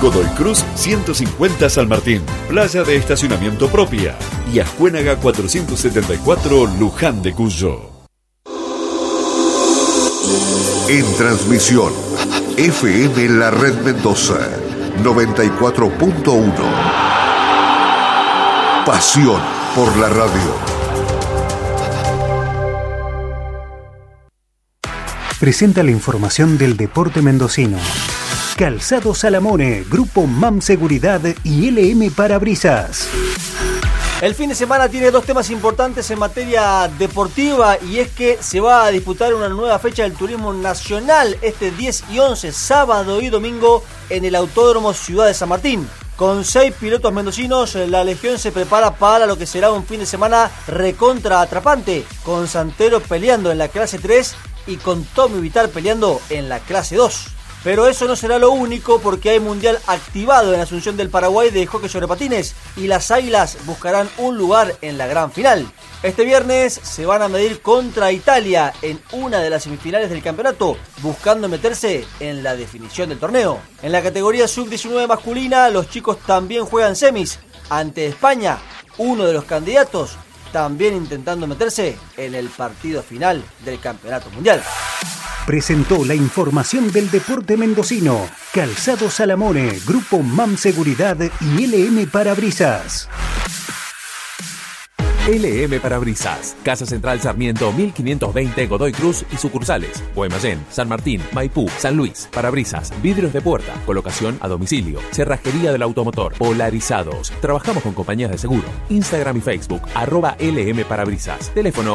Godoy Cruz 150 San Martín, playa de estacionamiento propia, y Ascuénaga 474 Luján de Cuyo. En transmisión, FM La Red Mendoza, 94.1. Pasión por la radio. Presenta la información del deporte mendocino. Calzado Salamone, Grupo MAM Seguridad y LM Parabrisas. El fin de semana tiene dos temas importantes en materia deportiva, y es que se va a disputar una nueva fecha del turismo nacional este 10 y 11, sábado y domingo, en el Autódromo Ciudad de San Martín. Con 6 pilotos mendocinos, la Legión se prepara para lo que será un fin de semana recontra atrapante, con Santero peleando en la clase 3 y con Tommy Vitar peleando en la clase 2. Pero eso no será lo único, porque hay mundial activado en Asunción del Paraguay de hockey sobre patines, y las Águilas buscarán un lugar en la gran final. Este viernes se van a medir contra Italia en una de las semifinales del campeonato, buscando meterse en la definición del torneo. En la categoría sub-19 masculina, los chicos también juegan semis ante España, uno de los candidatos, también intentando meterse en el partido final del campeonato mundial. Presentó la información del deporte mendocino. Calzado Salamone, Grupo MAM Seguridad y LM Parabrisas. LM Parabrisas, Casa Central Sarmiento 1520 Godoy Cruz y sucursales Guaymallén, San Martín, Maipú, San Luis. Parabrisas, vidrios de puerta, colocación a domicilio, cerrajería del automotor, polarizados. Trabajamos con compañías de seguro. Instagram y Facebook @LM Parabrisas. Teléfono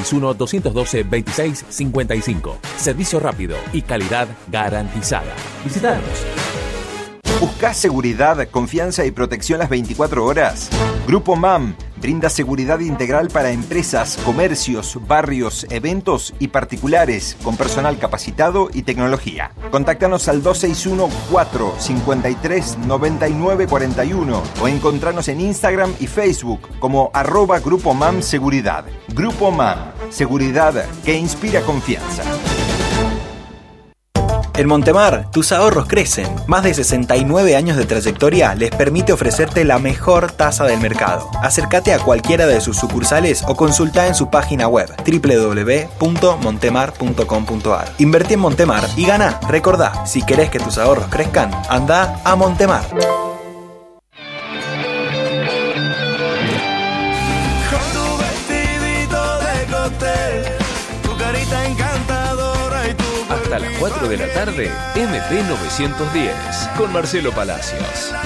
261-212-2655. Servicio rápido y calidad garantizada. Visítanos. ¿Buscás seguridad, confianza y protección las 24 horas? Grupo MAM brinda seguridad integral para empresas, comercios, barrios, eventos y particulares, con personal capacitado y tecnología. Contáctanos al 261-453-9941 o encontrarnos en Instagram y Facebook como @Grupo MAM Seguridad. Grupo MAM, seguridad que inspira confianza. En Montemar, tus ahorros crecen. Más de 69 años de trayectoria les permite ofrecerte la mejor tasa del mercado. Acércate a cualquiera de sus sucursales o consulta en su página web www.montemar.com.ar. Invertí en Montemar y gana. Recordá, si querés que tus ahorros crezcan, anda a Montemar. Hasta las 4 de la tarde, MP 910, con Marcelo Palacios.